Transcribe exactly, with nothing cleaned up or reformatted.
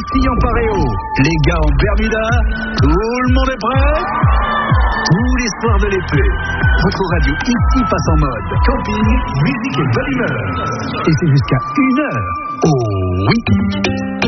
filles en paréo, les gars en Bermuda, tout le monde est prêt? Tous les soirs de l'été, votre radio ici passe en mode camping, musique et bonne humeur. Et c'est jusqu'à une heure. Oh oui!